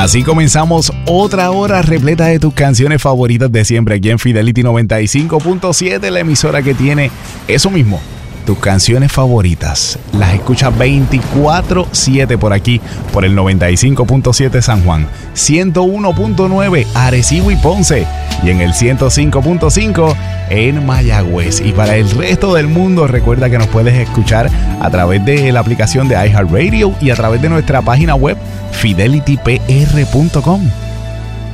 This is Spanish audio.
Así comenzamos otra hora repleta de tus canciones favoritas de siempre aquí en Fidelity 95.7, la emisora que tiene eso mismo, tus canciones favoritas. Las escuchas 24/7 por aquí, por el 95.7 San Juan, 101.9 Arecibo y Ponce y en el 105.5 en Mayagüez. Y para el resto del mundo, recuerda que nos puedes escuchar a través de la aplicación de iHeartRadio y a través de nuestra página web fidelitypr.com.